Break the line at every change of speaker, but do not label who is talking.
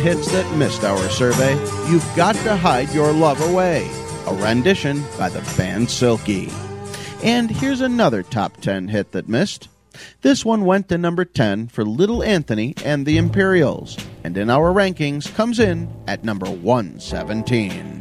hits that missed our survey, You've Got to Hide Your Love Away, a rendition by the band Silky. And here's another top 10 hit that missed. This one went to number 10 for Little Anthony and the Imperials, and in our rankings comes in at number 117.